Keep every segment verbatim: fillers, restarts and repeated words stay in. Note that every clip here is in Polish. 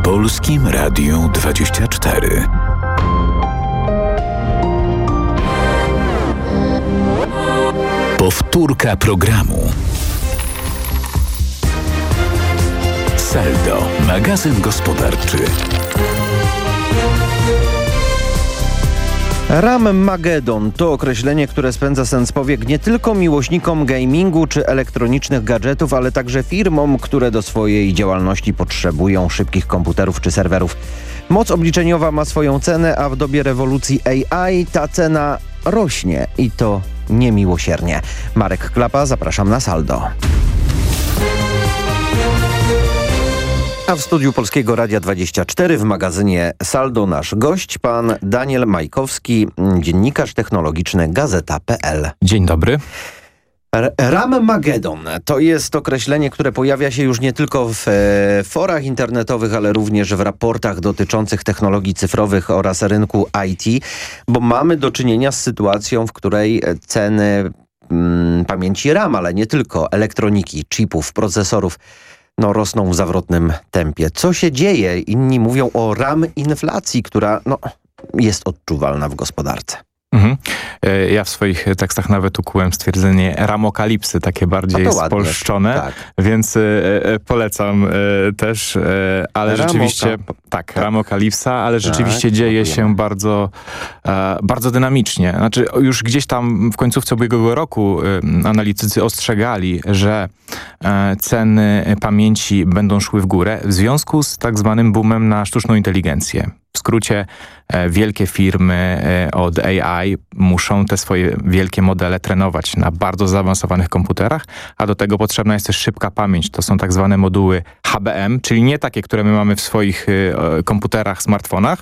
Polskim Radiu dwadzieścia cztery. Powtórka programu. Saldo, magazyn gospodarczy. Rammagedon to określenie, które spędza sens powiek nie tylko miłośnikom gamingu czy elektronicznych gadżetów, ale także firmom, które do swojej działalności potrzebują szybkich komputerów czy serwerów. Moc obliczeniowa ma swoją cenę, a w dobie rewolucji A I ta cena rośnie i to niemiłosiernie. Marek Klapa, zapraszam na Saldo. A w studiu Polskiego Radia dwadzieścia cztery w magazynie Saldo nasz gość, pan Daniel Majkowski, dziennikarz technologiczny Gazeta kropka pe el. Dzień dobry. Rammagedon to jest określenie, które pojawia się już nie tylko w e, forach internetowych, ale również w raportach dotyczących technologii cyfrowych oraz rynku I T, bo mamy do czynienia z sytuacją, w której ceny mm, pamięci RAM, ale nie tylko, elektroniki, chipów, procesorów, no, rosną w zawrotnym tempie. Co się dzieje? Inni mówią o RAM inflacji, która no, jest odczuwalna w gospodarce. Mhm. Ja w swoich tekstach nawet ukułem stwierdzenie ramokalipsy, takie bardziej spolszczone, tak. Więc e, polecam e, też, e, ale Ramoka... rzeczywiście, tak, tak, ramokalipsa, ale rzeczywiście tak, dzieje się bardzo, e, bardzo dynamicznie. Znaczy już gdzieś tam w końcówce ubiegłego roku e, analitycy ostrzegali, że e, ceny pamięci będą szły w górę w związku z tak zwanym boomem na sztuczną inteligencję. W skrócie e, wielkie firmy e, od A I muszą te swoje wielkie modele trenować na bardzo zaawansowanych komputerach, a do tego potrzebna jest też szybka pamięć. To są tak zwane moduły H B M, czyli nie takie, które my mamy w swoich e, komputerach, smartfonach,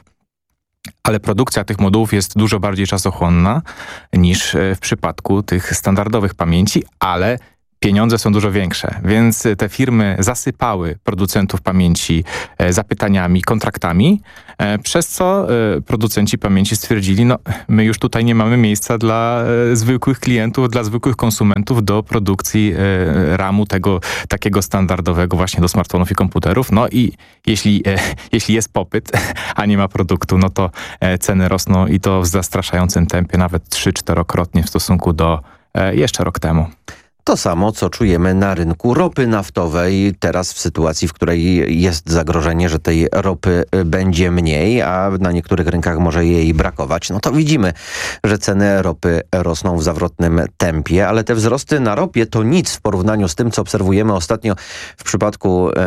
ale produkcja tych modułów jest dużo bardziej czasochłonna niż e, w przypadku tych standardowych pamięci, ale pieniądze są dużo większe, więc te firmy zasypały producentów pamięci e, zapytaniami, kontraktami, e, przez co e, producenci pamięci stwierdzili, no my już tutaj nie mamy miejsca dla e, zwykłych klientów, dla zwykłych konsumentów do produkcji e, ramu tego takiego standardowego właśnie do smartfonów i komputerów. No i jeśli, e, jeśli jest popyt, a nie ma produktu, no to e, ceny rosną i to w zastraszającym tempie, nawet trzy-czterokrotnie w stosunku do e, jeszcze rok temu. To samo, co czujemy na rynku ropy naftowej, teraz w sytuacji, w której jest zagrożenie, że tej ropy będzie mniej, a na niektórych rynkach może jej brakować. No to widzimy, że ceny ropy rosną w zawrotnym tempie, ale te wzrosty na ropie to nic w porównaniu z tym, co obserwujemy ostatnio w przypadku um,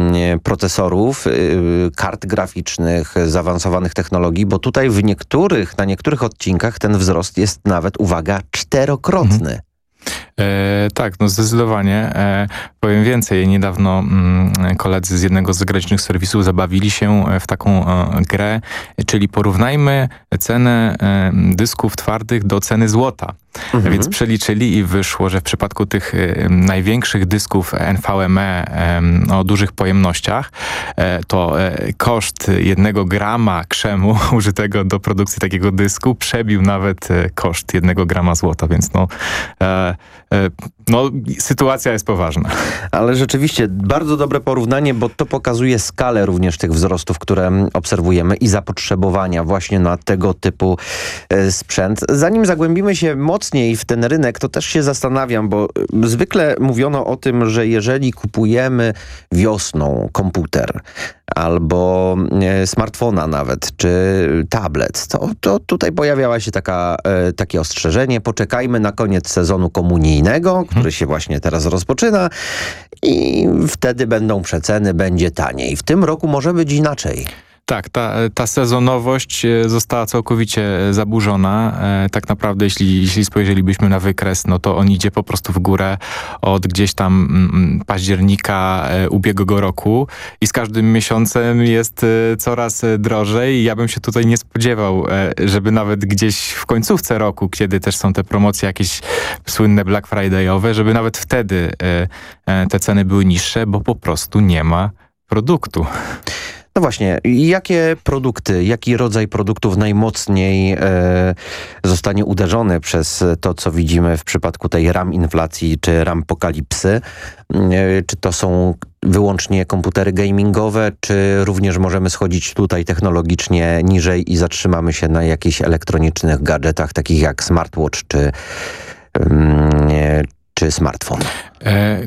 procesorów, y, kart graficznych, zaawansowanych technologii, bo tutaj w niektórych, na niektórych odcinkach ten wzrost jest nawet, uwaga, czterokrotny. Mhm. E, tak, no zdecydowanie. E, powiem więcej. Niedawno mm, koledzy z jednego z zagranicznych serwisów zabawili się w taką e, grę, czyli porównajmy cenę e, dysków twardych do ceny złota. Mhm. Więc przeliczyli i wyszło, że w przypadku tych e, największych dysków N V M e e o dużych pojemnościach, e, to e, koszt jednego grama krzemu użytego do produkcji takiego dysku przebił nawet e, koszt jednego grama złota, więc no e, No, sytuacja jest poważna. Ale rzeczywiście bardzo dobre porównanie, bo to pokazuje skalę również tych wzrostów, które obserwujemy i zapotrzebowania właśnie na tego typu sprzęt. Zanim zagłębimy się mocniej w ten rynek, to też się zastanawiam, bo zwykle mówiono o tym, że jeżeli kupujemy wiosną komputer albo smartfona nawet, czy tablet, to, to tutaj pojawiała się taka, takie ostrzeżenie. Poczekajmy na koniec sezonu komunijnego, który się właśnie teraz rozpoczyna i wtedy będą przeceny, będzie taniej. W tym roku może być inaczej. Tak, ta, ta sezonowość została całkowicie zaburzona. E, tak naprawdę, jeśli, jeśli spojrzelibyśmy na wykres, no to on idzie po prostu w górę od gdzieś tam mm, października e, ubiegłego roku i z każdym miesiącem jest e, coraz drożej. Ja bym się tutaj nie spodziewał, e, żeby nawet gdzieś w końcówce roku, kiedy też są te promocje jakieś słynne Black Friday'owe, żeby nawet wtedy e, e, te ceny były niższe, bo po prostu nie ma produktu. No właśnie, jakie produkty, jaki rodzaj produktów najmocniej e, zostanie uderzony przez to, co widzimy w przypadku tej ram inflacji czy rampokalipsy? E, czy to są wyłącznie komputery gamingowe, czy również możemy schodzić tutaj technologicznie niżej i zatrzymamy się na jakichś elektronicznych gadżetach, takich jak smartwatch czy, e, czy smartfon? E,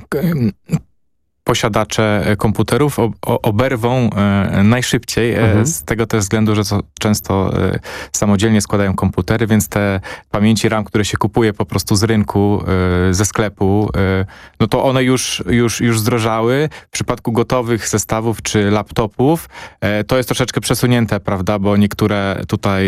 Posiadacze komputerów oberwą najszybciej, mhm. z tego też względu, że często samodzielnie składają komputery, więc te pamięci RAM, które się kupuje po prostu z rynku, ze sklepu, no to one już, już, już zdrożały. W przypadku gotowych zestawów czy laptopów to jest troszeczkę przesunięte, prawda, bo niektóre tutaj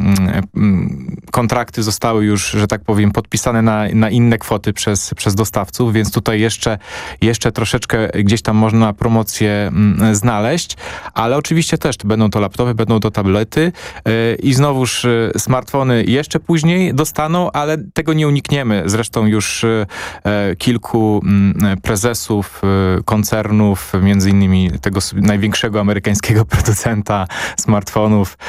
mm, kontrakty zostały już, że tak powiem, podpisane na, na inne kwoty przez, przez dostawców, więc tutaj jeszcze, jeszcze troszeczkę gdzieś tam można promocję mm, znaleźć, ale oczywiście też będą to laptopy, będą to tablety yy, i znowuż yy, smartfony jeszcze później dostaną, ale tego nie unikniemy. Zresztą już yy, kilku yy, prezesów yy, koncernów, między innymi tego największego amerykańskiego producenta smartfonów,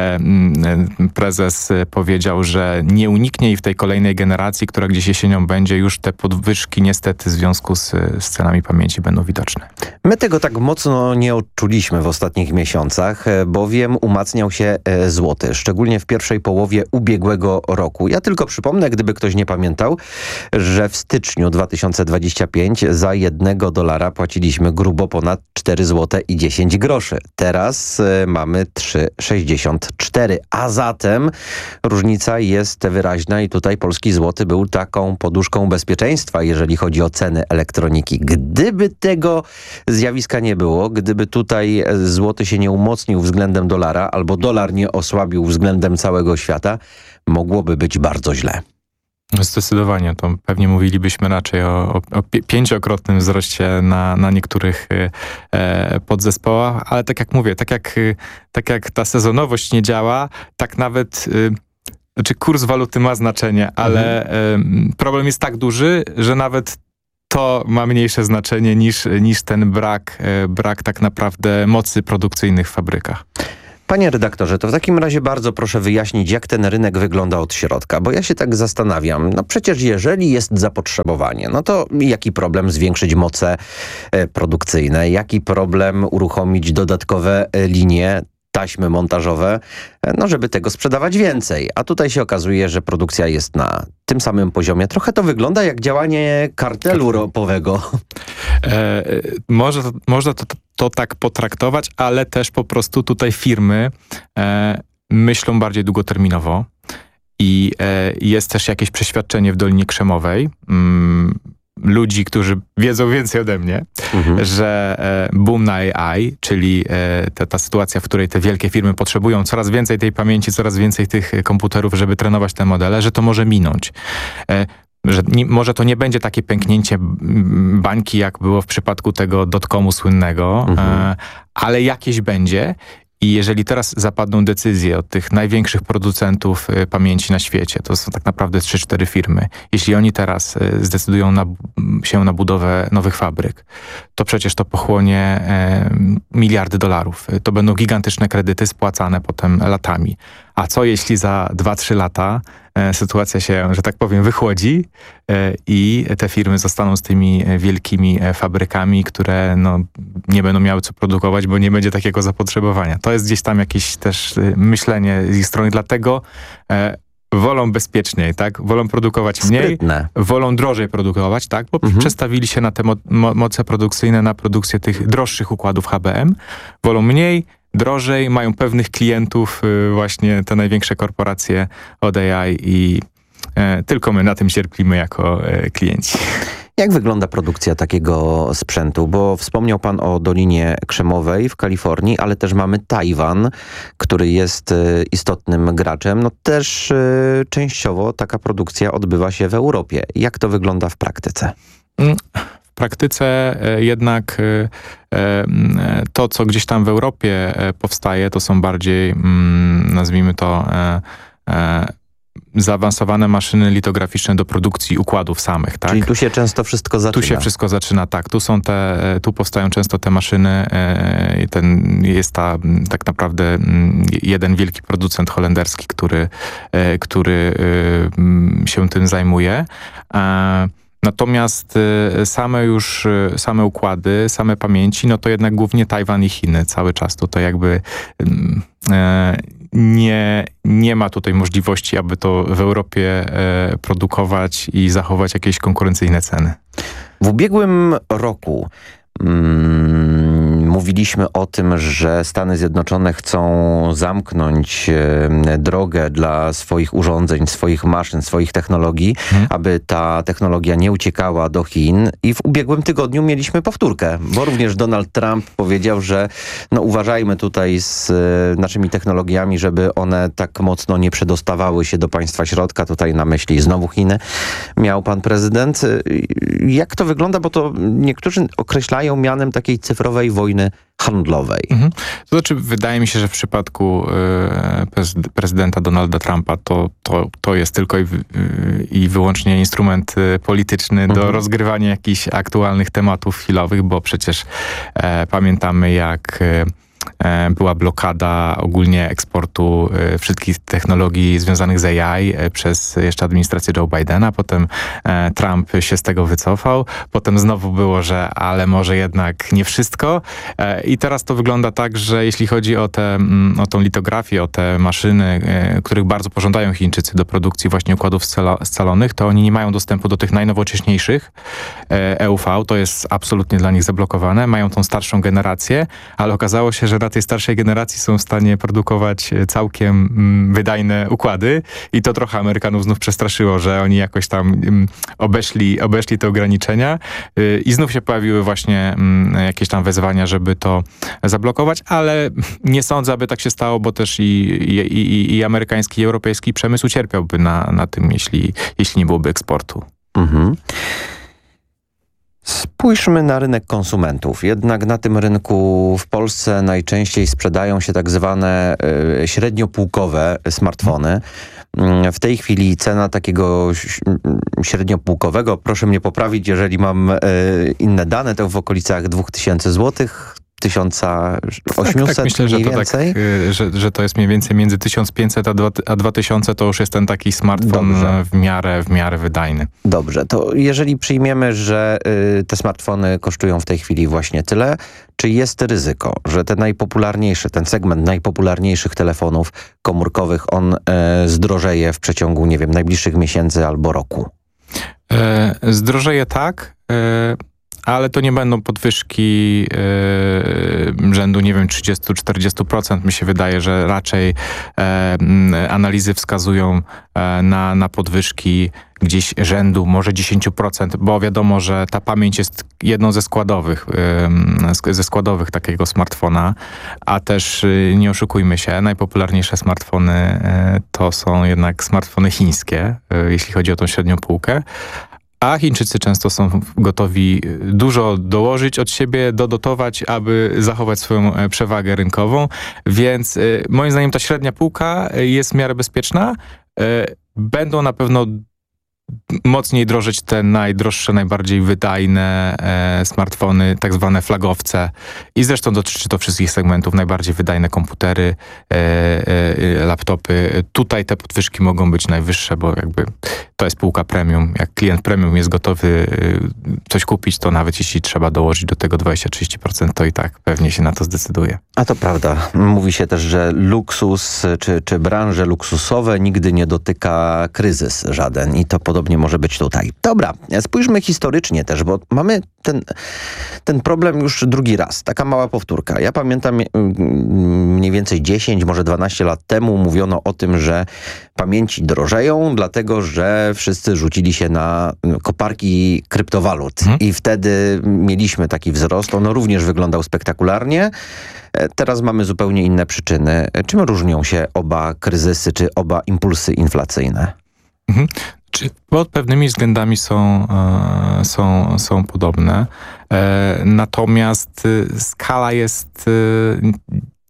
yy, prezes yy, powiedział, że nie uniknie i w tej kolejnej generacji, która gdzieś jesienią będzie, już te podwyżki niestety w związku z, z cenami pamięci będą widoczne. My tego tak mocno nie odczuliśmy w ostatnich miesiącach, bowiem umacniał się złoty, szczególnie w pierwszej połowie ubiegłego roku. Ja tylko przypomnę, gdyby ktoś nie pamiętał, że w styczniu dwa tysiące dwudziestego piątego za jednego dolara płaciliśmy grubo ponad cztery złote i dziesięć groszy. Teraz mamy trzy sześćdziesiąt cztery, a zatem różnica jest wyraźna i tutaj polski złoty był taką poduszką bezpieczeństwa, jeżeli chodzi o ceny elektroniki. Gdyby tego zjawiska nie było, gdyby tutaj złoty się nie umocnił względem dolara, albo dolar nie osłabił względem całego świata, mogłoby być bardzo źle. Zdecydowanie. To pewnie mówilibyśmy raczej o, o, o pięciokrotnym wzroście na, na niektórych e, podzespołach, ale tak jak mówię, tak jak, tak jak ta sezonowość nie działa, tak nawet... E, Znaczy kurs waluty ma znaczenie, ale mhm. y, problem jest tak duży, że nawet to ma mniejsze znaczenie niż, niż ten brak, y, brak tak naprawdę mocy produkcyjnych w fabrykach. Panie redaktorze, to w takim razie bardzo proszę wyjaśnić, jak ten rynek wygląda od środka, bo ja się tak zastanawiam. No przecież jeżeli jest zapotrzebowanie, no to jaki problem zwiększyć moce e, produkcyjne, jaki problem uruchomić dodatkowe e, linie, taśmy montażowe, no żeby tego sprzedawać więcej. A tutaj się okazuje, że produkcja jest na tym samym poziomie. Trochę to wygląda jak działanie kartelu ropowego. E, może to, można to, to, to tak potraktować, ale też po prostu tutaj firmy e, myślą bardziej długoterminowo i e, jest też jakieś przeświadczenie w Dolinie Krzemowej, mm, ludzi, którzy wiedzą więcej ode mnie, mhm. że e, boom na A I, czyli e, ta, ta sytuacja, w której te wielkie firmy potrzebują coraz więcej tej pamięci, coraz więcej tych komputerów, żeby trenować te modele, że to może minąć. E, że nie, może to nie będzie takie pęknięcie bańki, jak było w przypadku tego dotcomu słynnego, mhm. e, ale jakieś będzie. I jeżeli teraz zapadną decyzje od tych największych producentów y, pamięci na świecie, to są tak naprawdę trzy cztery firmy. Jeśli oni teraz y, zdecydują na, się na budowę nowych fabryk, to przecież to pochłonie y, miliardy dolarów. To będą gigantyczne kredyty spłacane potem latami. A co jeśli za dwa trzy lata e, sytuacja się, że tak powiem, wychłodzi e, i te firmy zostaną z tymi wielkimi e, fabrykami, które no, nie będą miały co produkować, bo nie będzie takiego zapotrzebowania. To jest gdzieś tam jakieś też e, myślenie z ich strony, dlatego e, wolą bezpieczniej, tak? Wolą produkować mniej, Sprytne. wolą drożej produkować, tak? Bo mhm. przestawili się na te mo mo moce produkcyjne, na produkcję tych droższych układów H B M. Wolą mniej, drożej, mają pewnych klientów, y, właśnie te największe korporacje od A I i y, tylko my na tym cierpimy jako y, klienci. Jak wygląda produkcja takiego sprzętu? Bo wspomniał pan o Dolinie Krzemowej w Kalifornii, ale też mamy Tajwan, który jest y, istotnym graczem. No też y, częściowo taka produkcja odbywa się w Europie. Jak to wygląda w praktyce? W praktyce jednak to, co gdzieś tam w Europie powstaje, to są bardziej, nazwijmy to, zaawansowane maszyny litograficzne do produkcji układów samych, tak? Czyli tu się często wszystko zaczyna. Tu się wszystko zaczyna, tak. Tu są te, tu powstają często te maszyny. Ten, jest ta tak naprawdę jeden wielki producent holenderski, który, który się tym zajmuje. Natomiast same już, same układy, same pamięci, no to jednak głównie Tajwan i Chiny cały czas tutaj jakby nie, nie ma tutaj możliwości, aby to w Europie produkować i zachować jakieś konkurencyjne ceny. W ubiegłym roku mm, mówiliśmy o tym, że Stany Zjednoczone chcą zamknąć e, drogę dla swoich urządzeń, swoich maszyn, swoich technologii, hmm. aby ta technologia nie uciekała do Chin. I w ubiegłym tygodniu mieliśmy powtórkę, bo również Donald Trump powiedział, że no, uważajmy tutaj z e, naszymi technologiami, żeby one tak mocno nie przedostawały się do państwa środka. Tutaj na myśli znowu Chiny miał pan prezydent. Jak to wygląda? Bo to niektórzy określają mianem takiej cyfrowej wojny handlowej. Mhm. To znaczy, wydaje mi się, że w przypadku y, prezydenta Donalda Trumpa to, to, to jest tylko i, y, i wyłącznie instrument y, polityczny mhm. do rozgrywania jakichś aktualnych tematów chwilowych, bo przecież e, pamiętamy, jak y, była blokada ogólnie eksportu wszystkich technologii związanych z A I przez jeszcze administrację Joe Bidena. Potem Trump się z tego wycofał. Potem znowu było, że ale może jednak nie wszystko. I teraz to wygląda tak, że jeśli chodzi o, te, o tą litografię, o te maszyny, których bardzo pożądają Chińczycy do produkcji właśnie układów scalonych, to oni nie mają dostępu do tych najnowocześniejszych E U V. To jest absolutnie dla nich zablokowane. Mają tą starszą generację, ale okazało się, że na tej starszej generacji są w stanie produkować całkiem mm, wydajne układy i to trochę Amerykanów znów przestraszyło, że oni jakoś tam mm, obeszli, obeszli te ograniczenia yy, i znów się pojawiły właśnie mm, jakieś tam wezwania, żeby to zablokować, ale nie sądzę, aby tak się stało, bo też i, i, i, i amerykański, i europejski przemysł cierpiałby na, na tym, jeśli, jeśli nie byłoby eksportu. Mhm. Spójrzmy na rynek konsumentów. Jednak na tym rynku w Polsce najczęściej sprzedają się tak zwane y, średniopółkowe smartfony. Y, w tej chwili cena takiego średniopółkowego, proszę mnie poprawić, jeżeli mam y, inne dane, to w okolicach dwa tysiące złotych. tysiąc osiemset tak, tak, myślę, mniej że to więcej. Tak, że, że to jest mniej więcej między tysiąc pięćset a dwa tysiące, to już jest ten taki smartfon w miarę, w miarę wydajny. Dobrze, to jeżeli przyjmiemy, że y, te smartfony kosztują w tej chwili właśnie tyle, czy jest ryzyko, że te najpopularniejsze, ten segment najpopularniejszych telefonów komórkowych, on y, zdrożeje w przeciągu, nie wiem, najbliższych miesięcy albo roku? E, zdrożeje tak, e, ale to nie będą podwyżki yy, rzędu, nie wiem, trzydzieści do czterdziestu procent. Mi się wydaje, że raczej e, analizy wskazują e, na, na podwyżki gdzieś rzędu może dziesięć procent, bo wiadomo, że ta pamięć jest jedną ze składowych, yy, ze składowych takiego smartfona, a też yy, nie oszukujmy się, najpopularniejsze smartfony yy, to są jednak smartfony chińskie, yy, jeśli chodzi o tą średnią półkę. A Chińczycy często są gotowi dużo dołożyć od siebie, dodotować, aby zachować swoją przewagę rynkową. Więc y, moim zdaniem ta średnia półka jest w miarę bezpieczna. Y, będą na pewno mocniej drożyć te najdroższe, najbardziej wydajne e, smartfony, tak zwane flagowce. I zresztą dotyczy to wszystkich segmentów. Najbardziej wydajne komputery, e, e, laptopy. Tutaj te podwyżki mogą być najwyższe, bo jakby to jest półka premium. Jak klient premium jest gotowy coś kupić, to nawet jeśli trzeba dołożyć do tego dwadzieścia do trzydziestu procent, to i tak pewnie się na to zdecyduje. A to prawda. Mówi się też, że luksus czy, czy branże luksusowe nigdy nie dotyka kryzys żaden i to podobnie może być tutaj. Dobra, spójrzmy historycznie też, bo mamy ten, ten problem już drugi raz. Taka mała powtórka. Ja pamiętam mniej więcej dziesięć, może dwanaście lat temu mówiono o tym, że pamięci drożeją, dlatego że wszyscy rzucili się na koparki kryptowalut. Hmm. I wtedy mieliśmy taki wzrost. On również wyglądał spektakularnie. Teraz mamy zupełnie inne przyczyny. Czym różnią się oba kryzysy, czy oba impulsy inflacyjne? Mhm. Pod pewnymi względami są, e, są, są podobne. E, natomiast e, skala jest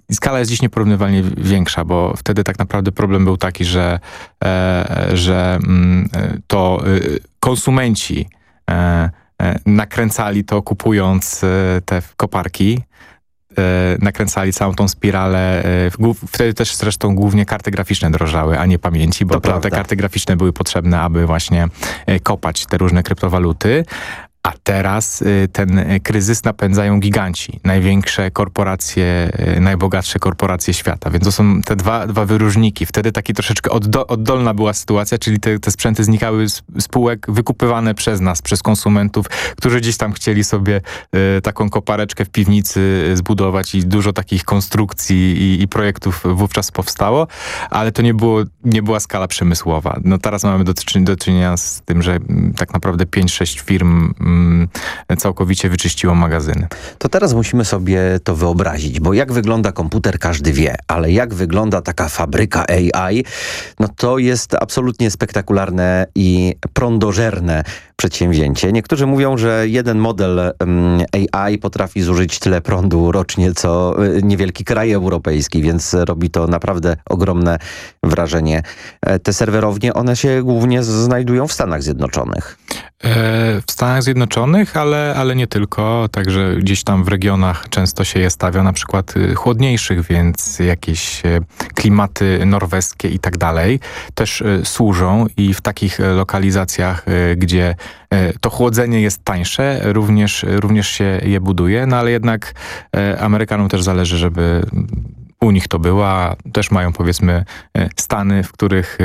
skala jest dziś nieporównywalnie większa, bo wtedy tak naprawdę problem był taki, że, e, że mm, to konsumenci e, nakręcali to, kupując te koparki, nakręcali całą tą spiralę. Wtedy też zresztą głównie karty graficzne drożały, a nie pamięci, bo to te karty graficzne były potrzebne, aby właśnie kopać te różne kryptowaluty. A teraz ten kryzys napędzają giganci, największe korporacje, najbogatsze korporacje świata. Więc to są te dwa, dwa wyróżniki. Wtedy taki troszeczkę oddo, oddolna była sytuacja, czyli te, te sprzęty znikały z spółek wykupywane przez nas, przez konsumentów, którzy gdzieś tam chcieli sobie y, taką kopareczkę w piwnicy zbudować i dużo takich konstrukcji i, i projektów wówczas powstało, ale to nie, było, nie była skala przemysłowa. No teraz mamy do, do czynienia z tym, że m, tak naprawdę pięć sześć firm m, całkowicie wyczyściło magazyny. To teraz musimy sobie to wyobrazić, bo jak wygląda komputer, każdy wie, ale jak wygląda taka fabryka A I, no to jest absolutnie spektakularne i prądożerne przedsięwzięcie. Niektórzy mówią, że jeden model um, A I potrafi zużyć tyle prądu rocznie, co y, niewielki kraj europejski, więc robi to naprawdę ogromne wrażenie. E, te serwerownie, one się głównie znajdują w Stanach Zjednoczonych. E, w Stanach Zjednoczonych, ale, ale nie tylko. Także gdzieś tam w regionach często się je stawia, na przykład chłodniejszych, więc jakieś klimaty norweskie i tak dalej też e, służą i w takich lokalizacjach, e, gdzie to chłodzenie jest tańsze, również, również się je buduje, no ale jednak Amerykanom też zależy, żeby u nich to było, a też mają powiedzmy Stany, w których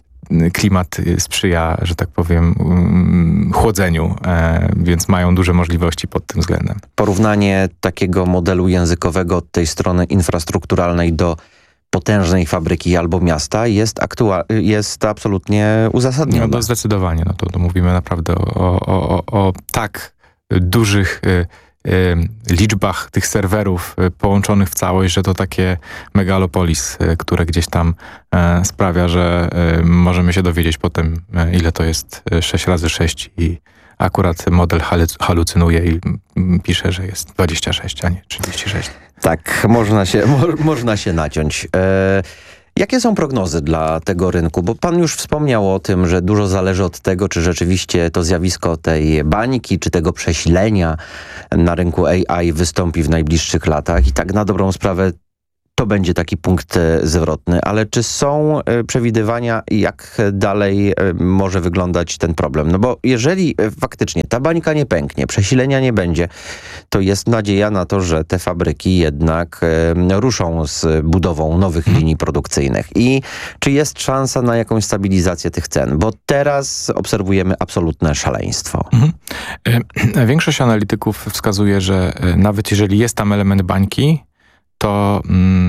klimat sprzyja, że tak powiem, chłodzeniu, więc mają duże możliwości pod tym względem. Porównanie takiego modelu językowego od tej strony infrastrukturalnej do potężnej fabryki albo miasta jest, aktua- jest absolutnie uzasadnione. No to zdecydowanie. No to, to mówimy naprawdę o, o, o, o tak dużych y, y, liczbach tych serwerów y, połączonych w całość, że to takie megalopolis, y, które gdzieś tam y, sprawia, że y, możemy się dowiedzieć potem, y, ile to jest sześć razy sześć i akurat model halucynuje i pisze, że jest dwadzieścia sześć, a nie trzydzieści sześć. Tak, można się, mo, można się naciąć. E, jakie są prognozy dla tego rynku? Bo pan już wspomniał o tym, że dużo zależy od tego, czy rzeczywiście to zjawisko tej bańki, czy tego przesilenia na rynku A I wystąpi w najbliższych latach. I tak na dobrą sprawę to będzie taki punkt zwrotny, ale czy są przewidywania, jak dalej może wyglądać ten problem? No bo jeżeli faktycznie ta bańka nie pęknie, przesilenia nie będzie, to jest nadzieja na to, że te fabryki jednak ruszą z budową nowych linii produkcyjnych. I czy jest szansa na jakąś stabilizację tych cen? Bo teraz obserwujemy absolutne szaleństwo. Mhm. Większość analityków wskazuje, że nawet jeżeli jest tam element bańki, to,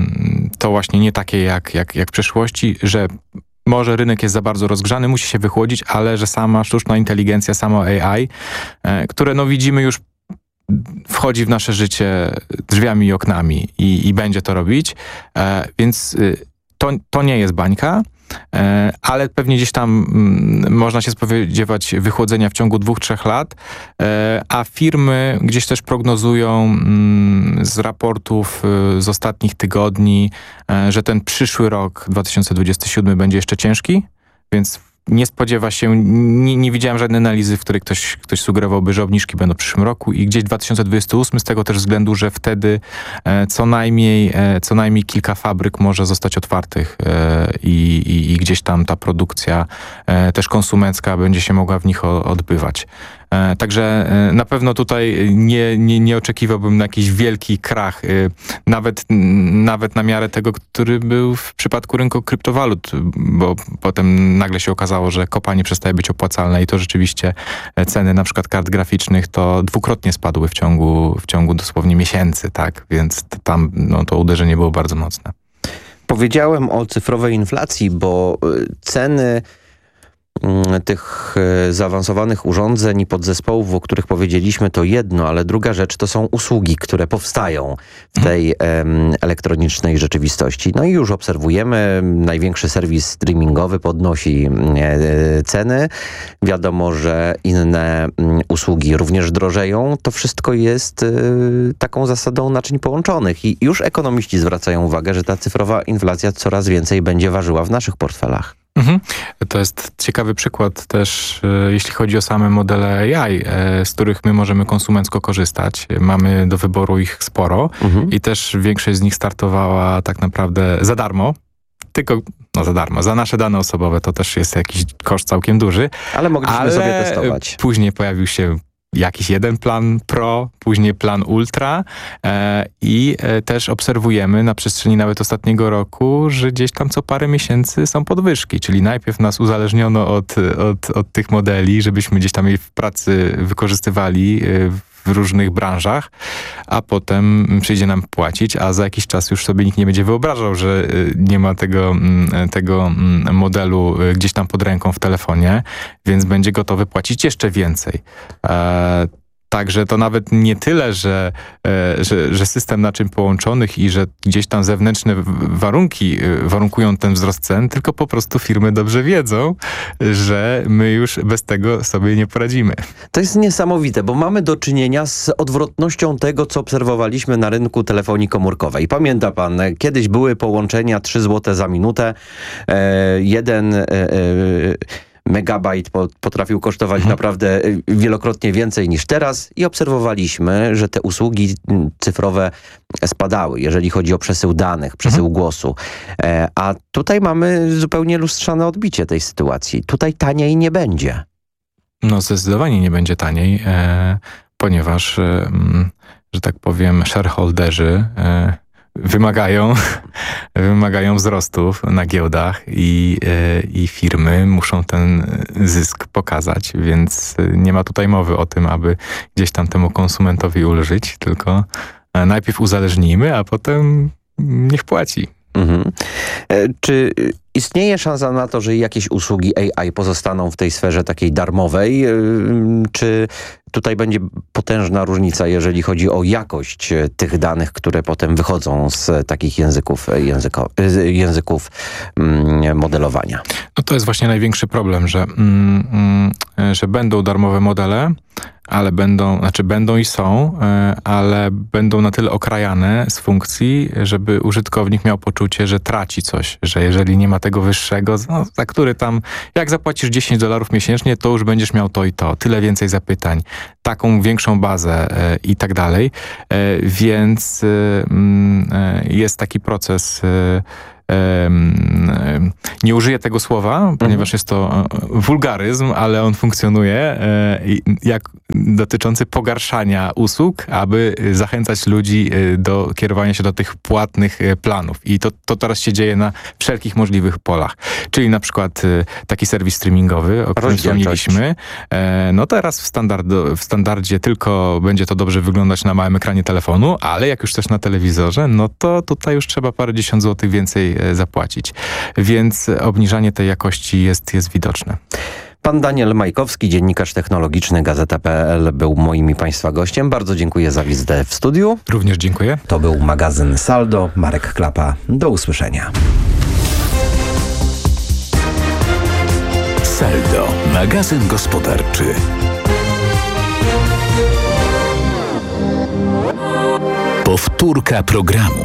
to właśnie nie takie jak, jak, jak w przeszłości, że może rynek jest za bardzo rozgrzany, musi się wychłodzić, ale że sama sztuczna inteligencja, samo A I, które no widzimy już wchodzi w nasze życie drzwiami i oknami i, i będzie to robić, więc to, to nie jest bańka, ale pewnie gdzieś tam można się spodziewać wychłodzenia w ciągu dwóch, trzech lat, a firmy gdzieś też prognozują z raportów z ostatnich tygodni, że ten przyszły rok, dwa tysiące dwudziesty siódmy, będzie jeszcze ciężki, więc nie spodziewa się, nie, nie widziałem żadnej analizy, w której ktoś, ktoś sugerowałby, że obniżki będą w przyszłym roku i gdzieś dwa tysiące dwudziesty ósmy z tego też względu, że wtedy e, co najmniej e, co najmniej kilka fabryk może zostać otwartych e, i, i gdzieś tam ta produkcja e, też konsumencka będzie się mogła w nich o, odbywać. E, także e, na pewno tutaj nie, nie, nie oczekiwałbym na jakiś wielki krach, e, nawet, nawet na miarę tego, który był w przypadku rynku kryptowalut, bo potem nagle się okazało, że kopanie przestaje być opłacalne i to rzeczywiście ceny na przykład kart graficznych to dwukrotnie spadły w ciągu, w ciągu dosłownie miesięcy, tak? Więc tam no, to uderzenie było bardzo mocne. Powiedziałem o cyfrowej inflacji, bo ceny tych zaawansowanych urządzeń i podzespołów, o których powiedzieliśmy, to jedno, ale druga rzecz to są usługi, które powstają w tej um, elektronicznej rzeczywistości. No i już obserwujemy, największy serwis streamingowy podnosi e, ceny. Wiadomo, że inne um, usługi również drożeją. To wszystko jest e, taką zasadą naczyń połączonych i już ekonomiści zwracają uwagę, że ta cyfrowa inflacja coraz więcej będzie ważyła w naszych portfelach. Mhm. To jest ciekawy przykład też, e, jeśli chodzi o same modele A I, e, z których my możemy konsumencko korzystać. Mamy do wyboru ich sporo mhm. i też większość z nich startowała tak naprawdę za darmo. Tylko, no za darmo, za nasze dane osobowe to też jest jakiś koszt całkiem duży. Ale mogliśmy ale sobie testować. Później pojawił się jakiś jeden plan Pro, później plan Ultra e, i e, też obserwujemy na przestrzeni nawet ostatniego roku, że gdzieś tam co parę miesięcy są podwyżki, czyli najpierw nas uzależniono od, od, od tych modeli, żebyśmy gdzieś tam je w pracy wykorzystywali e, w różnych branżach, a potem przyjdzie nam płacić, a za jakiś czas już sobie nikt nie będzie wyobrażał, że nie ma tego, tego modelu gdzieś tam pod ręką w telefonie, więc będzie gotowy płacić jeszcze więcej. E Także to nawet nie tyle, że, że, że system naczyń połączonych i że gdzieś tam zewnętrzne warunki warunkują ten wzrost cen, tylko po prostu firmy dobrze wiedzą, że my już bez tego sobie nie poradzimy. To jest niesamowite, bo mamy do czynienia z odwrotnością tego, co obserwowaliśmy na rynku telefonii komórkowej. Pamięta pan, kiedyś były połączenia trzy złote za minutę, e, jeden... E, e, megabajt potrafił kosztować mhm. naprawdę wielokrotnie więcej niż teraz i obserwowaliśmy, że te usługi cyfrowe spadały, jeżeli chodzi o przesył danych, przesył mhm. głosu. A tutaj mamy zupełnie lustrzane odbicie tej sytuacji. Tutaj taniej nie będzie. No zdecydowanie nie będzie taniej, e, ponieważ, e, że tak powiem, shareholderzy e, wymagają, wymagają wzrostów na giełdach i, i firmy muszą ten zysk pokazać, więc nie ma tutaj mowy o tym, aby gdzieś tam temu konsumentowi ulżyć, tylko najpierw uzależnijmy, a potem niech płaci. Mhm. Czy istnieje szansa na to, że jakieś usługi A I pozostaną w tej sferze takiej darmowej? Czy tutaj będzie potężna różnica, jeżeli chodzi o jakość tych danych, które potem wychodzą z takich języków, języko, języków modelowania? No to jest właśnie największy problem, że, mm, że będą darmowe modele, ale będą, znaczy będą i są, ale będą na tyle okrajane z funkcji, żeby użytkownik miał poczucie, że traci coś, że jeżeli nie ma tego wyższego, no, za który tam, jak zapłacisz dziesięć dolarów miesięcznie, to już będziesz miał to i to, tyle więcej zapytań, taką większą bazę e, i tak dalej, e, więc e, jest taki proces e, nie użyję tego słowa, ponieważ mhm. jest to wulgaryzm, ale on funkcjonuje jak dotyczący pogarszania usług, aby zachęcać ludzi do kierowania się do tych płatnych planów. I to, to teraz się dzieje na wszelkich możliwych polach. Czyli na przykład taki serwis streamingowy, o którym wspomnieliśmy. No teraz w, standardu, w standardzie tylko będzie to dobrze wyglądać na małym ekranie telefonu, ale jak już też na telewizorze, no to tutaj już trzeba parę dziesiąt złotych więcej zapłacić. Więc obniżanie tej jakości jest, jest widoczne. Pan Daniel Majkowski, dziennikarz technologiczny, Gazeta kropka pe el, był moim i Państwa gościem. Bardzo dziękuję za wizytę w studiu. Również dziękuję. To był magazyn Saldo. Marek Klapa. Do usłyszenia. Saldo, magazyn gospodarczy. Powtórka programu.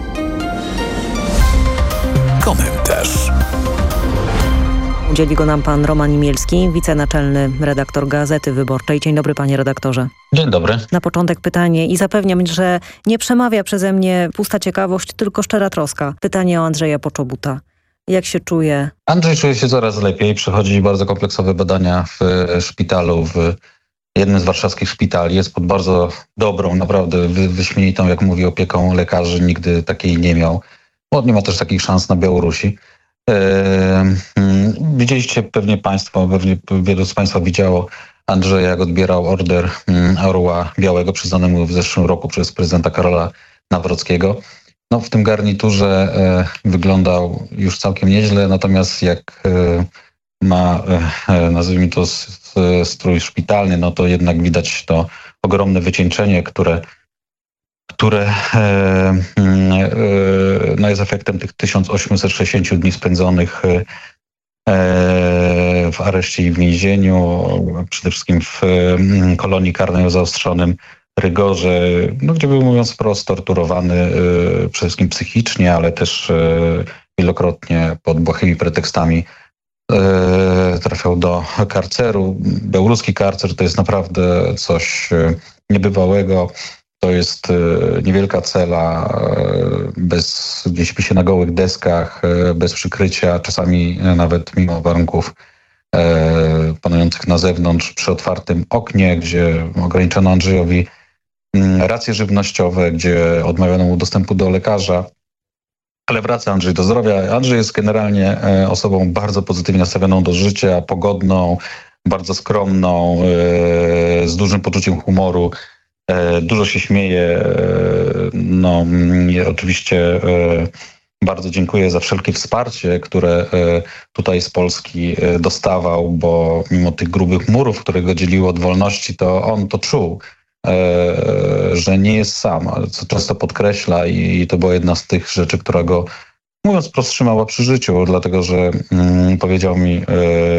Komentarz. Udzieli go nam pan Roman Imielski, wicenaczelny redaktor Gazety Wyborczej. Dzień dobry, panie redaktorze. Dzień dobry. Na początek pytanie i zapewniam, że nie przemawia przeze mnie pusta ciekawość, tylko szczera troska. Pytanie o Andrzeja Poczobuta. Jak się czuje? Andrzej czuje się coraz lepiej. Przechodzi bardzo kompleksowe badania w szpitalu, w jednym z warszawskich szpitali. Jest pod bardzo dobrą, naprawdę wyśmienitą, jak mówi, opieką lekarzy. Nigdy takiej nie miał. Bo nie ma też takich szans na Białorusi. Widzieliście pewnie Państwo, pewnie wielu z Państwa widziało Andrzeja, jak odbierał order Orła Białego przyznany mu w zeszłym roku przez prezydenta Karola Nawrockiego. No, w tym garniturze wyglądał już całkiem nieźle, natomiast jak ma, nazwijmy to, strój szpitalny, no to jednak widać to ogromne wycieńczenie, które, które no jest efektem tych tysiąc osiemset sześćdziesięciu dni spędzonych w areszcie i w więzieniu, przede wszystkim w kolonii karnej o zaostrzonym rygorze, no, gdzie był, mówiąc wprost, torturowany przede wszystkim psychicznie, ale też wielokrotnie pod błahymi pretekstami trafiał do karceru. Białoruski karcer to jest naprawdę coś niebywałego. To jest niewielka cela, bez, gdzie śpi się na gołych deskach, bez przykrycia, czasami nawet mimo warunków panujących na zewnątrz, przy otwartym oknie, gdzie ograniczono Andrzejowi racje żywnościowe, gdzie odmawiano mu dostępu do lekarza. Ale wraca Andrzej do zdrowia. Andrzej jest generalnie osobą bardzo pozytywnie nastawioną do życia, pogodną, bardzo skromną, z dużym poczuciem humoru. Dużo się śmieje. No, oczywiście bardzo dziękuję za wszelkie wsparcie, które tutaj z Polski dostawał, bo mimo tych grubych murów, które go dzieliły od wolności, to on to czuł, że nie jest sam, co często podkreśla i to była jedna z tych rzeczy, która go, mówiąc wprost, trzymała przy życiu, dlatego że mm, powiedział mi, e,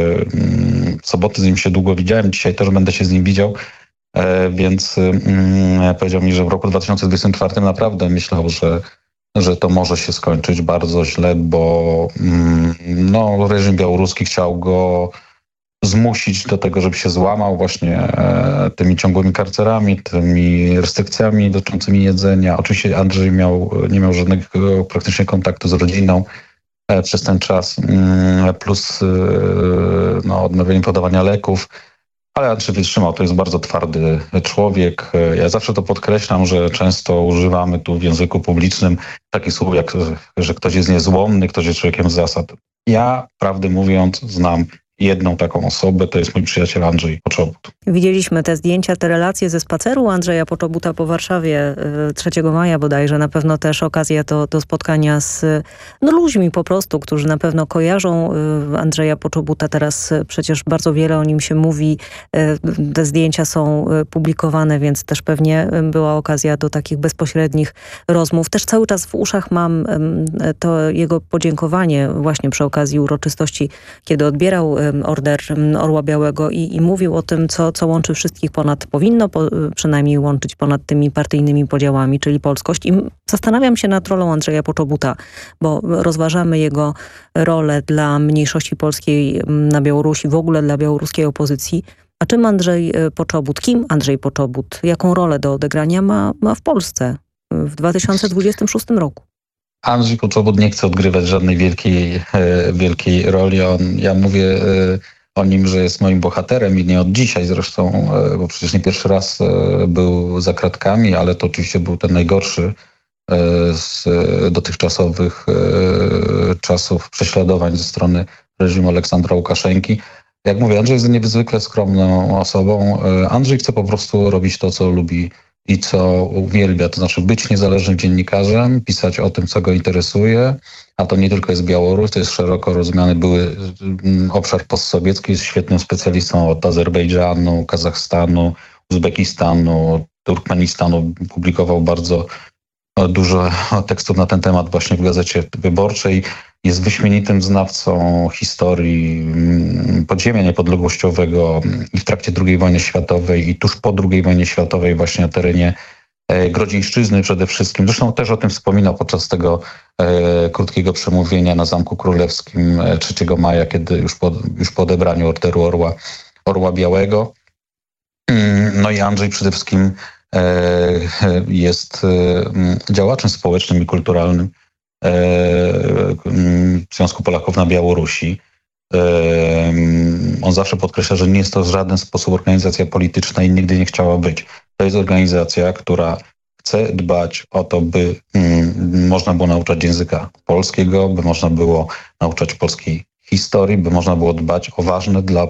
w soboty z nim się długo widziałem, dzisiaj też będę się z nim widział, e, więc mm, powiedział mi, że w roku dwa tysiące dwudziestym czwartym naprawdę myślał, że, że to może się skończyć bardzo źle, bo mm, no, reżim białoruski chciał go zmusić do tego, żeby się złamał właśnie e, tymi ciągłymi karcerami, tymi restrykcjami dotyczącymi jedzenia. Oczywiście Andrzej miał, nie miał żadnego praktycznie kontaktu z rodziną e, przez ten czas, mm, plus e, no, odmawianie podawania leków, ale Andrzej wytrzymał. To jest bardzo twardy człowiek. Ja zawsze to podkreślam, że często używamy tu w języku publicznym takich słów jak, że ktoś jest niezłomny, ktoś jest człowiekiem z zasad. Ja, prawdę mówiąc, znam jedną taką osobę, to jest mój przyjaciel Andrzej Poczobut. Widzieliśmy te zdjęcia, te relacje ze spaceru Andrzeja Poczobuta po Warszawie trzeciego maja bodajże. Na pewno też okazja do, do spotkania z no, ludźmi po prostu, którzy na pewno kojarzą Andrzeja Poczobuta. Teraz przecież bardzo wiele o nim się mówi. Te zdjęcia są publikowane, więc też pewnie była okazja do takich bezpośrednich rozmów. Też cały czas w uszach mam to jego podziękowanie właśnie przy okazji uroczystości, kiedy odbierał Order Orła Białego i, i mówił o tym, co, co łączy wszystkich ponad, powinno po, przynajmniej łączyć ponad tymi partyjnymi podziałami, czyli polskość. I zastanawiam się nad rolą Andrzeja Poczobuta, bo rozważamy jego rolę dla mniejszości polskiej na Białorusi, w ogóle dla białoruskiej opozycji. A czym Andrzej Poczobut, kim Andrzej Poczobut, jaką rolę do odegrania ma, ma w Polsce w dwa tysiące dwudziestym szóstym roku? Andrzej Poczobut nie chce odgrywać żadnej wielkiej, wielkiej roli. On, ja mówię o nim, że jest moim bohaterem i nie od dzisiaj zresztą, bo przecież nie pierwszy raz był za kratkami, ale to oczywiście był ten najgorszy z dotychczasowych czasów prześladowań ze strony reżimu Aleksandra Łukaszenki. Jak mówię, Andrzej jest niezwykle skromną osobą. Andrzej chce po prostu robić to, co lubi i co uwielbia, to znaczy być niezależnym dziennikarzem, pisać o tym, co go interesuje, a to nie tylko jest Białoruś, to jest szeroko rozumiany były obszar postsowiecki, jest świetnym specjalistą od Azerbejdżanu, Kazachstanu, Uzbekistanu, Turkmenistanu. Publikował bardzo dużo tekstów na ten temat właśnie w Gazecie Wyborczej. Jest wyśmienitym znawcą historii podziemia niepodległościowego i w trakcie drugiej wojny światowej i tuż po drugiej wojnie światowej właśnie na terenie Grodzieńszczyzny przede wszystkim. Zresztą też o tym wspominał podczas tego e, krótkiego przemówienia na Zamku Królewskim trzeciego maja, kiedy już po, już po odebraniu Orderu Orła, Orła Białego. No i Andrzej przede wszystkim e, jest e, działaczem społecznym i kulturalnym Związku Polaków na Białorusi. On zawsze podkreśla, że nie jest to w żaden sposób organizacja polityczna i nigdy nie chciała być. To jest organizacja, która chce dbać o to, by można było nauczać języka polskiego, by można było nauczać polskiej historii, by można było dbać o ważne dla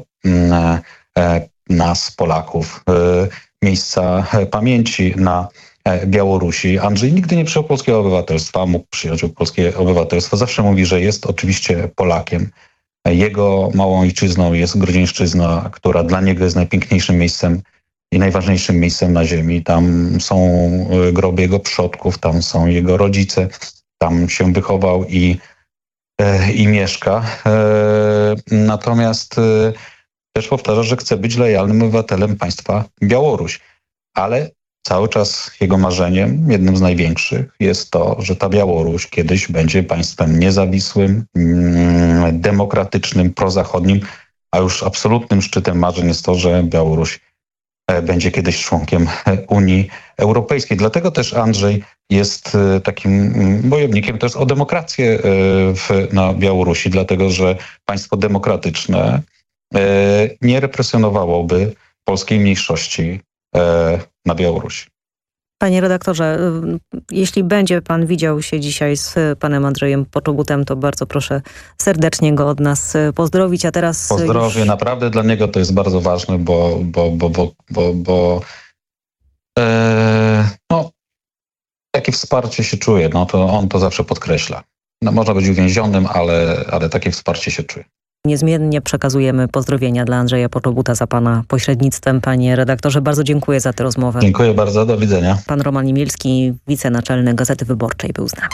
nas, Polaków, miejsca pamięci na Białorusi. Andrzej nigdy nie przyjął polskiego obywatelstwa, mógł przyjąć polskie obywatelstwo. Zawsze mówi, że jest oczywiście Polakiem, Jego małą ojczyzną jest Grudziąższczyzna, która dla niego jest najpiękniejszym miejscem i najważniejszym miejscem na ziemi. Tam są groby jego przodków, tam są jego rodzice, tam się wychował i, i mieszka. Natomiast też powtarza, że chce być lojalnym obywatelem państwa Białoruś. Ale cały czas jego marzeniem, jednym z największych, jest to, że ta Białoruś kiedyś będzie państwem niezawisłym, demokratycznym, prozachodnim, a już absolutnym szczytem marzeń jest to, że Białoruś będzie kiedyś członkiem Unii Europejskiej. Dlatego też Andrzej jest takim bojownikiem też o demokrację w, na Białorusi, dlatego że państwo demokratyczne nie represjonowałoby polskiej mniejszości na Białorusi. Panie redaktorze, jeśli będzie pan widział się dzisiaj z panem Andrzejem Poczobutem, to bardzo proszę serdecznie go od nas pozdrowić, a teraz... Pozdrowię, już... naprawdę dla niego to jest bardzo ważne, bo, bo, bo, bo, bo, bo e, no, takie wsparcie się czuje, no to on to zawsze podkreśla. No, można być uwięzionym, ale, ale takie wsparcie się czuje. Niezmiennie przekazujemy pozdrowienia dla Andrzeja Poczobuta za pana pośrednictwem. Panie redaktorze, bardzo dziękuję za tę rozmowę. Dziękuję bardzo, do widzenia. Pan Roman Imielski, wicenaczelny Gazety Wyborczej, był z nami.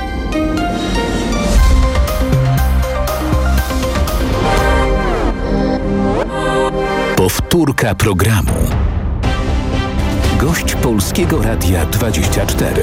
Powtórka programu. Gość Polskiego Radia dwadzieścia cztery.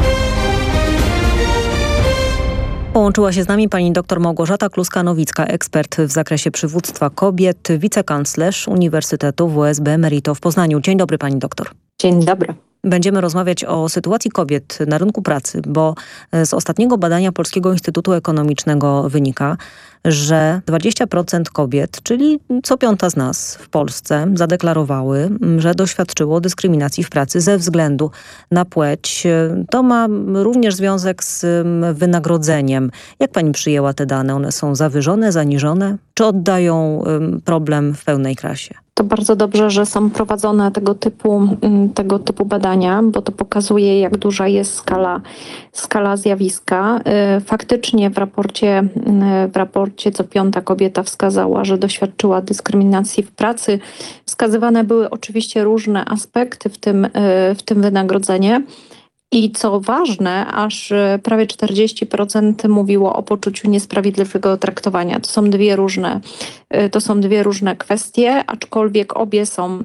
Połączyła się z nami pani dr Małgorzata Kluska-Nowicka, ekspert w zakresie przywództwa kobiet, wicekanclerz Uniwersytetu W S B Emerito w Poznaniu. Dzień dobry pani doktor. Dzień dobry. Będziemy rozmawiać o sytuacji kobiet na rynku pracy, bo z ostatniego badania Polskiego Instytutu Ekonomicznego wynika, że dwadzieścia procent kobiet, czyli co piąta z nas w Polsce, zadeklarowały, że doświadczyło dyskryminacji w pracy ze względu na płeć. To ma również związek z wynagrodzeniem. Jak pani przyjęła te dane? One są zawyżone, zaniżone? Czy oddają problem w pełnej krasie? To bardzo dobrze, że są prowadzone tego typu, tego typu badania, bo to pokazuje, jak duża jest skala, skala zjawiska. Faktycznie w raporcie, w raporcie co piąta kobieta wskazała, że doświadczyła dyskryminacji w pracy. Wskazywane były oczywiście różne aspekty, w tym, w tym wynagrodzenie. I co ważne, aż prawie czterdzieści procent mówiło o poczuciu niesprawiedliwego traktowania. To są dwie różne, to są dwie różne kwestie, aczkolwiek obie są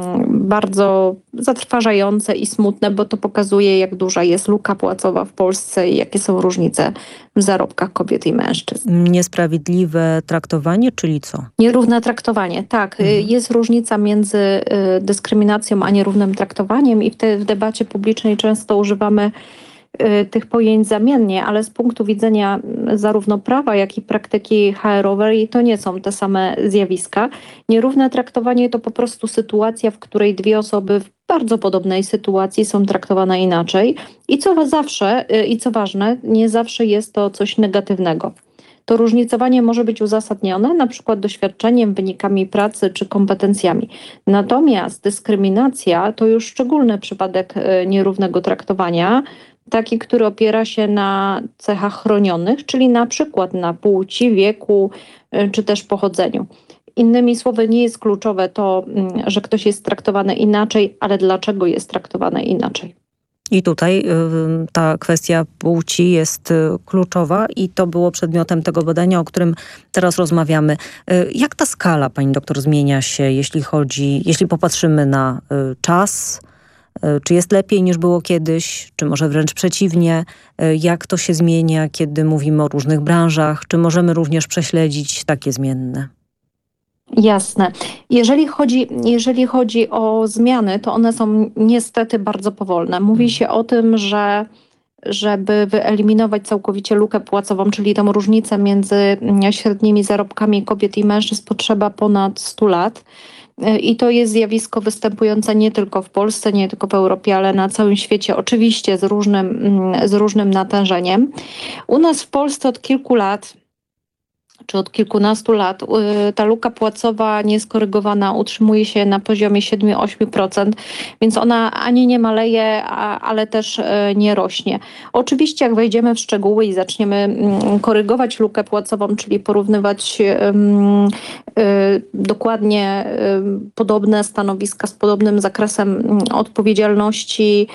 bardzo zatrważające i smutne, bo to pokazuje, jak duża jest luka płacowa w Polsce i jakie są różnice w zarobkach kobiet i mężczyzn. Niesprawiedliwe traktowanie, czyli co? Nierówne traktowanie, tak. Mhm. Jest różnica między dyskryminacją a nierównym traktowaniem i w, te, w debacie publicznej często używamy tych pojęć zamiennie, ale z punktu widzenia zarówno prawa, jak i praktyki H R-owej to nie są te same zjawiska. Nierówne traktowanie to po prostu sytuacja, w której dwie osoby w bardzo podobnej sytuacji są traktowane inaczej i co zawsze, i co ważne, nie zawsze jest to coś negatywnego. To różnicowanie może być uzasadnione na przykład doświadczeniem, wynikami pracy czy kompetencjami. Natomiast dyskryminacja to już szczególny przypadek nierównego traktowania, taki, który opiera się na cechach chronionych, czyli na przykład na płci, wieku czy też pochodzeniu. Innymi słowy, nie jest kluczowe to, że ktoś jest traktowany inaczej, ale dlaczego jest traktowany inaczej. I tutaj y, ta kwestia płci jest y, kluczowa i to było przedmiotem tego badania, o którym teraz rozmawiamy. Y, jak ta skala, pani doktor, zmienia się, jeśli chodzi, jeśli popatrzymy na y, czas? Y, czy jest lepiej niż było kiedyś? Czy może wręcz przeciwnie? Y, jak to się zmienia, kiedy mówimy o różnych branżach? Czy możemy również prześledzić takie zmienne? Jasne. Jeżeli chodzi, jeżeli chodzi o zmiany, to one są niestety bardzo powolne. Mówi się o tym, że żeby wyeliminować całkowicie lukę płacową, czyli tą różnicę między średnimi zarobkami kobiet i mężczyzn, potrzeba ponad stu lat. I to jest zjawisko występujące nie tylko w Polsce, nie tylko w Europie, ale na całym świecie, oczywiście z różnym, z różnym natężeniem. U nas w Polsce od kilku lat czy od kilkunastu lat ta luka płacowa nieskorygowana utrzymuje się na poziomie siedem do ośmiu procent, więc ona ani nie maleje, ale też nie rośnie. Oczywiście jak wejdziemy w szczegóły i zaczniemy korygować lukę płacową, czyli porównywać um, dokładnie podobne stanowiska z podobnym zakresem odpowiedzialności,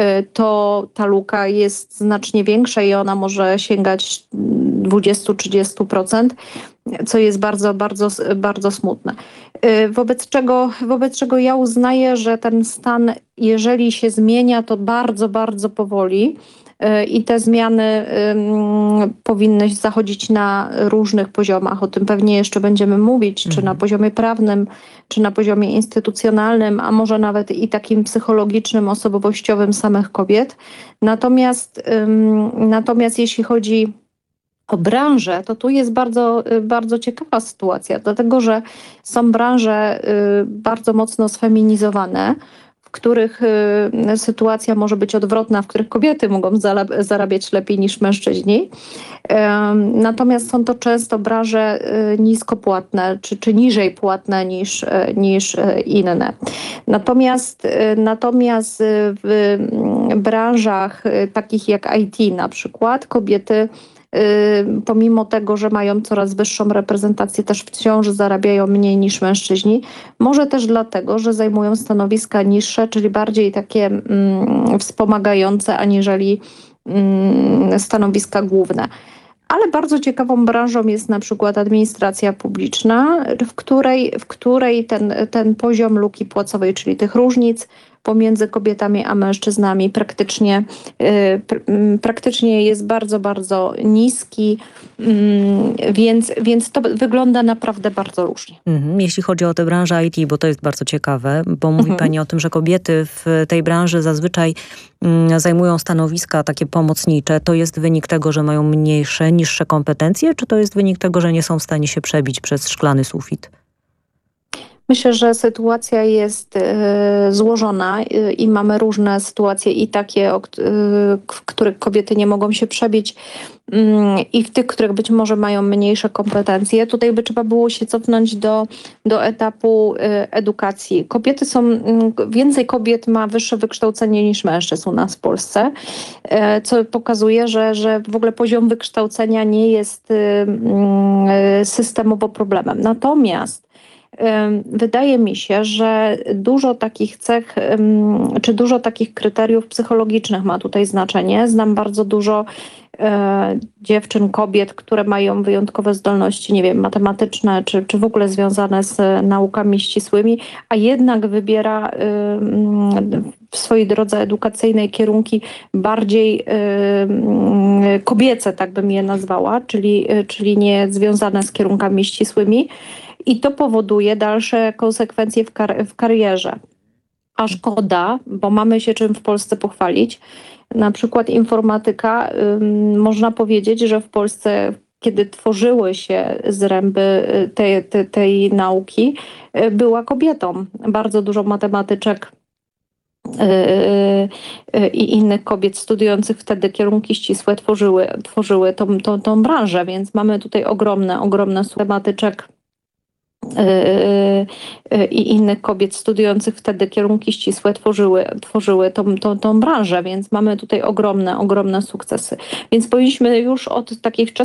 to ta luka jest znacznie większa i ona może sięgać dwadzieścia do trzydziestu procent, co jest bardzo, bardzo, bardzo smutne. Wobec czego, wobec czego ja uznaję, że ten stan, jeżeli się zmienia, to bardzo, bardzo powoli i te zmiany um, powinny zachodzić na różnych poziomach. O tym pewnie jeszcze będziemy mówić, mhm. czy na poziomie prawnym, czy na poziomie instytucjonalnym, a może nawet i takim psychologicznym, osobowościowym samych kobiet. Natomiast, um, natomiast jeśli chodzi o branżę, to tu jest bardzo, bardzo ciekawa sytuacja, dlatego że są branże y, bardzo mocno sfeminizowane, w których y, sytuacja może być odwrotna, w których kobiety mogą zarabiać lepiej niż mężczyźni. Y, natomiast są to często branże y, niskopłatne czy, czy niżej płatne niż, y, niż y, inne. Natomiast, y, natomiast w y, branżach y, takich jak I T na przykład kobiety pomimo tego, że mają coraz wyższą reprezentację, też wciąż zarabiają mniej niż mężczyźni. Może też dlatego, że zajmują stanowiska niższe, czyli bardziej takie mm, wspomagające, aniżeli mm, stanowiska główne. Ale bardzo ciekawą branżą jest na przykład administracja publiczna, w której, w której ten, ten poziom luki płacowej, czyli tych różnic pomiędzy kobietami a mężczyznami praktycznie, yy, praktycznie jest bardzo, bardzo niski, yy, więc, więc to wygląda naprawdę bardzo różnie. Mhm. Jeśli chodzi o tę branżę I T, bo to jest bardzo ciekawe, bo mówi mhm. Pani o tym, że kobiety w tej branży zazwyczaj yy, zajmują stanowiska takie pomocnicze. To jest wynik tego, że mają mniejsze, niższe kompetencje, czy to jest wynik tego, że nie są w stanie się przebić przez szklany sufit? Myślę, że sytuacja jest y, złożona y, i mamy różne sytuacje i takie, o, y, w których kobiety nie mogą się przebić y, i w tych, których być może mają mniejsze kompetencje. Tutaj by trzeba było się cofnąć do, do etapu y, edukacji. Kobiety są, y, więcej kobiet ma wyższe wykształcenie niż mężczyzn u nas w Polsce, y, co pokazuje, że, że w ogóle poziom wykształcenia nie jest y, y, systemowo problemem. Natomiast wydaje mi się, że dużo takich cech, czy dużo takich kryteriów psychologicznych ma tutaj znaczenie. Znam bardzo dużo e, dziewczyn, kobiet, które mają wyjątkowe zdolności, nie wiem, matematyczne, czy, czy w ogóle związane z naukami ścisłymi, a jednak wybiera e, w swojej drodze edukacyjnej kierunki bardziej e, kobiece, tak bym je nazwała, czyli, czyli nie związane z kierunkami ścisłymi. I to powoduje dalsze konsekwencje w, kar- w karierze. A szkoda, bo mamy się czym w Polsce pochwalić. Na przykład informatyka, ym, można powiedzieć, że w Polsce, kiedy tworzyły się zręby tej, tej, tej nauki, y, była kobietą. Bardzo dużo matematyczek i y, y, y, innych kobiet studiujących wtedy kierunki ścisłe tworzyły, tworzyły tą, tą, tą branżę, więc mamy tutaj ogromne, ogromne matematyczek i innych kobiet studiujących wtedy kierunki ścisłe tworzyły, tworzyły tą, tą, tą branżę, więc mamy tutaj ogromne, ogromne sukcesy. Więc powinniśmy już od takiej wczesnej